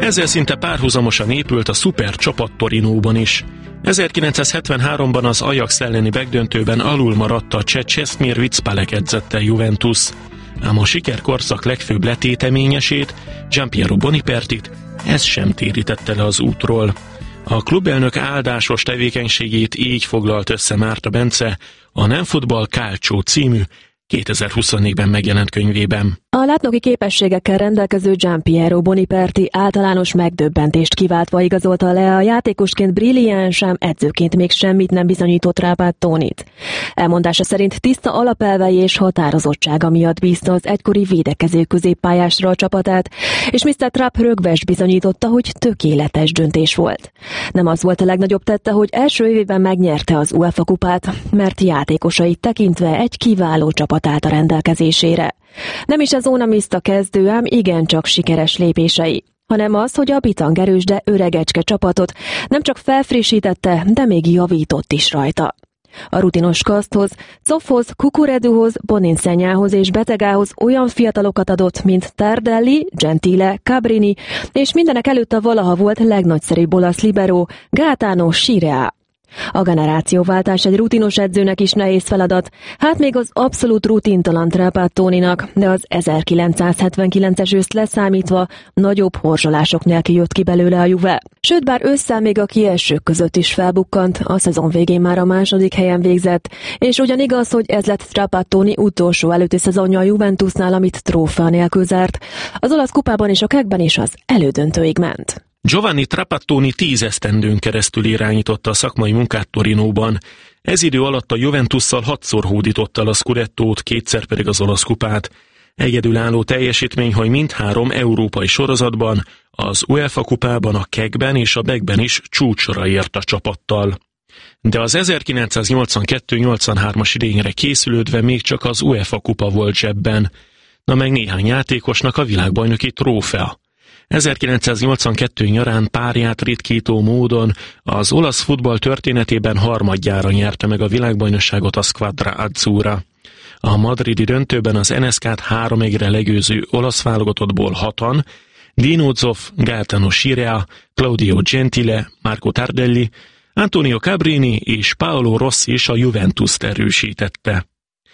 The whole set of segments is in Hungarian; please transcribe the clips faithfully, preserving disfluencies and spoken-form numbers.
Ezzel szinte párhuzamosan épült a szupercsapat Torinóban is. ezerkilencszázhetvenháromban az Ajax elleni megdöntőben alul maradt a cseh Čestmír Vicpalek edzette Juventus. Ám a sikerkorszak legfőbb letéteményesét, Gianpiero Bonipertit, ez sem térítette le az útról. A klubelnök áldásos tevékenységét így foglalt össze Márta Bence a Nem futball Calcio című kétezer-huszonnégyben megjelent könyvében. A látnoki képességekkel rendelkező Gianpiero Boniperti általános megdöbbentést kiváltva igazolta le a játékosként brilliánsan, edzőként még semmit nem bizonyított Trapattoni-t. Elmondása szerint tiszta alapelvei és határozottsága miatt bízta az egykori védekező középpályásra a csapatát, és miszter Trapp rögvest bizonyította, hogy tökéletes döntés volt. Nem az volt a legnagyobb tette, hogy első évében megnyerte az UEFA kupát, mert játékosait tekintve egy kiváló csapat állt a rendelkezésére. Nem is az Ónamiszta kezdő, ám igencsak sikeres lépései, hanem az, hogy a bitang erős, de öregecske csapatot nem csak felfrissítette, de még javított is rajta. A rutinos kaszthoz, Zoffhoz, Cucureduhoz, Boninsenyához és Betegához olyan fiatalokat adott, mint Tardelli, Gentile, Cabrini, és mindenek előtt a valaha volt legnagyszerűbb olasz libero, Gaetano Scirea. A generációváltás egy rutinos edzőnek is nehéz feladat, hát még az abszolút rutintalan Trapattoninak, de az ezerkilencszázhetvenkilences őszt leszámítva nagyobb horzsolások nélkül jött ki belőle a Juve. Sőt, bár ősszel még a kiesők között is felbukkant, a szezon végén már a második helyen végzett, és ugyan igaz, hogy ez lett Trapattoni utolsó előtti szezonja a Juventusnál, amit trófea nélkül zárt. Az olasz kupában és a kekben is az elődöntőig ment. Giovanni Trapattoni tíz esztendőn keresztül irányította a szakmai munkát Torinóban. Ez idő alatt a Juventusszal hatszor hódította el a Scudettót, kétszer pedig az olasz kupát. Egyedülálló teljesítmény, hogy mindhárom európai sorozatban, az UEFA kupában, a kekben és a bekben is csúcsra ért a csapattal. De az ezerkilencszáznyolcvankettő nyolcvanhármas idényre készülődve még csak az UEFA kupa volt zsebben, na meg néhány játékosnak a világbajnoki trófea. ezerkilencszáznyolcvankettő nyarán párját ritkító módon az olasz futball történetében harmadjára nyerte meg a világbajnokságot a Squadra Azzurra. A madridi döntőben az en es ká-t három egyre legyőző olasz válogatottból hatan, Dino Zoff, Gaetano Scirea, Claudio Gentile, Marco Tardelli, Antonio Cabrini és Paolo Rossi is a Juventust erősítette.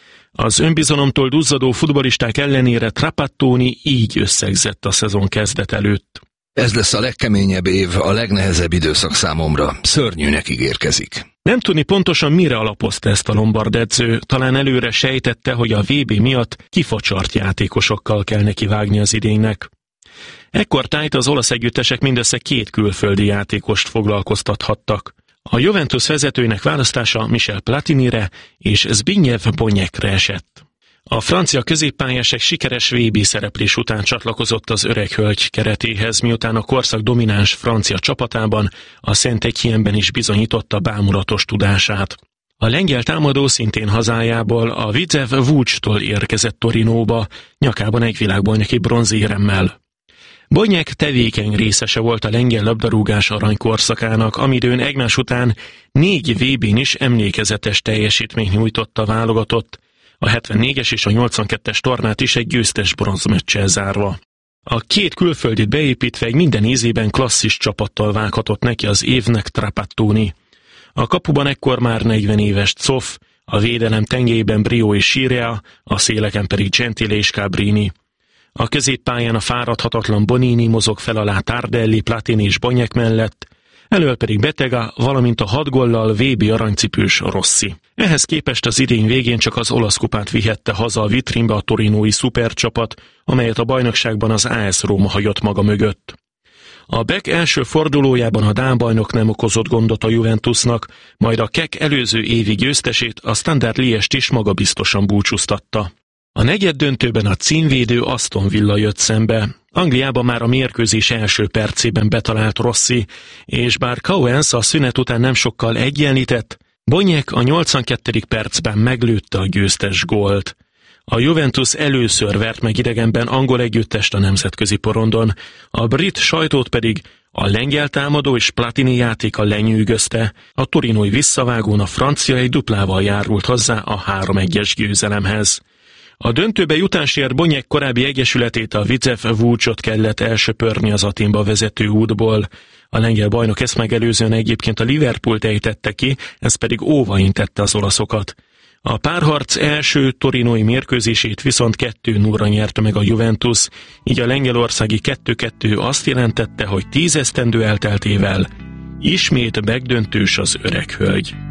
Az önbizalomtól duzzadó futballisták ellenére Trapattoni így összegzett a szezon kezdet előtt. Ez lesz a legkeményebb év, a legnehezebb időszak számomra. Szörnyűnek ígérkezik. Nem tudni pontosan mire alapozta ezt a lombard edző, talán előre sejtette, hogy a vé bé miatt kifacsart játékosokkal kell neki vágni az idénynek. Ekkor tájt az olasz együttesek mindössze két külföldi játékost foglalkoztathattak. A Juventus vezetőinek választása Michel Platinire és Zbigniew Boniekre esett. A francia középpályásek sikeres vé bé szereplés után csatlakozott az öreg hölgy keretéhez, miután a korszak domináns francia csapatában, a Saint-Étienne-ben is bizonyította bámulatos tudását. A lengyel támadó szintén hazájából, a Widzew Łódźtól érkezett Torinóba, nyakában egy világbajnoki bronzéremmel. Boniek tevékeny részese volt a lengyel labdarúgás aranykorszakának, amidőn egymás után négy vé bén is emlékezetes teljesítményt nyújtott a válogatott, a hetvennégyes és a nyolcvankettes tornát is egy győztes bronzmeccsel zárva. A két külföldit beépítve egy minden ízében klasszis csapattal vághatott neki az évnek Trapattoni. A kapuban ekkor már negyven éves Zoff, a védelem tengelyében Brio és Scirea, a széleken pedig Gentile és Cabrini. A középpályán a fáradhatatlan Bonini mozog fel alá Tardelli, Platini és Boniek mellett, elől pedig Betega, valamint a hat góllal vé bé aranycipős Rossi. Ehhez képest az idény végén csak az olasz kupát vihette haza a vitrínbe a torinói szupercsapat, amelyet a bajnokságban az á es Róma hagyott maga mögött. A Beck első fordulójában a dán bajnok nem okozott gondot a Juventusnak, majd a kek előző évi győztesét, a Standard Liège-t is magabiztosan búcsúztatta. A negyed döntőben a címvédő Aston Villa jött szembe. Angliában már a mérkőzés első percében betalált Rossi, és bár Cowens a szünet után nem sokkal egyenlített, Boniek a nyolcvankettedik percben meglőtte a győztes gólt. A Juventus először vert meg idegenben angol együttest a nemzetközi porondon, a brit sajtót pedig a lengyel támadó és Platini játéka lenyűgözte, a torinói visszavágón a francia egy duplával járult hozzá a három egyes győzelemhez. A döntőbe jutásért Bonyek korábbi egyesületét, a Widzew Łódźot kellett elsöpörni az Athénba vezető útból. A lengyel bajnok ezt megelőzően egyébként a Liverpoolt ejtette ki, ez pedig óvaintette az olaszokat. A párharc első torinói mérkőzését viszont kettő nullra nyerte meg a Juventus, így a lengyelországi kettő kettő azt jelentette, hogy tíz esztendő elteltével ismét megdöntős az öreg hölgy.